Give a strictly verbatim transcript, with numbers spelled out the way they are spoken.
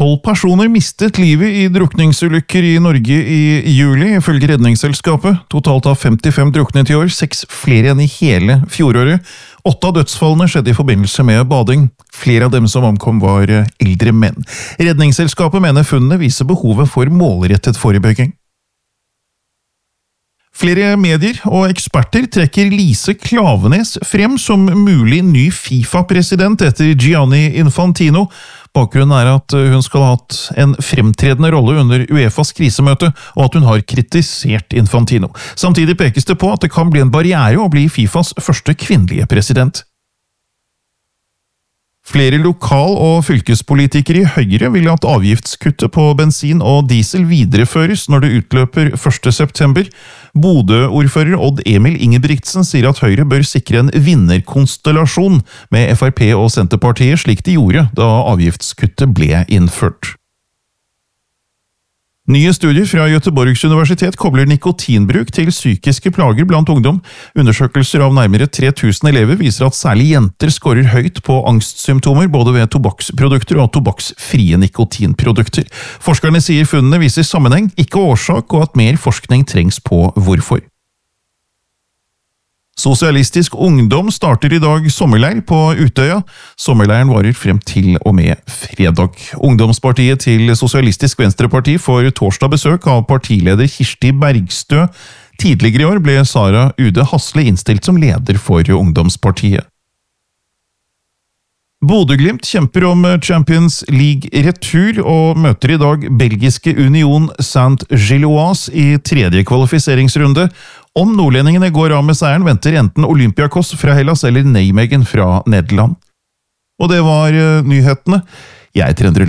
Tolv personer mistet livet i drukningsulykker i Norge i juli, ifølge Redningsselskapet. Totalt har femtifem druknet i år, seks flere enn i hele fjoråret. Åtte av dødsfallene skjedde i forbindelse med bading. Flere av dem som omkom var eldre menn. Redningsselskapet mener funnene viser behovet for målrettet forebygging. Flere medier og eksperter trekker Lise Klaveness frem som mulig ny FIFA-president etter Gianni Infantino. Bakgrunnen er at hun skal ha hatt en fremtredende rolle under UEFAs krisemøte, og at hun har kritisert Infantino. Samtidig pekes det på at det kan bli en barriere å bli FIFAs første kvinnelige president. Flere lokal- og fylkespolitikere i Høyre vil at avgiftskuttet på bensin og diesel videreføres når det utløper første september. Bodø-ordfører Odd Emil Ingebrigtsen sier at Høyre bør sikre en vinnerkonstellasjon med F R P og Senterpartiet, slik de gjorde da avgiftskuttet ble innført. Nye studier fra Göteborgs universitet kobler nikotinbruk til psykiske plager blant ungdom. Undersøkelser av nærmere tre tusen elever viser at særlig jenter skårer høyt på angstsymptomer både ved tobakksprodukter og tobakksfrie nikotinprodukter. Forskerne sier funnene viser sammenheng, ikke årsak, og at mer forskning trengs på hvorfor. Sosialistisk Ungdom starter i dag sommerleir på Utøya. Sommerleiren varer frem til og med fredag. Ungdomspartiet til Sosialistisk Venstreparti får torsdag besøk av partileder Kirsti Bergstø. Tidligere i år ble Sara Ude Hasle innstilt som leder for Ungdomspartiet. Bodø/Glimt kjemper om Champions League-retur og møter i dag belgiske Union Saint-Gilloise i tredje kvalifiseringsrunde. Om nordlendingene går av med seieren, venter enten Olympiakos fra Hellas eller Nijmegen fra Nederland. Og det var nyhetene. Jeg er Trender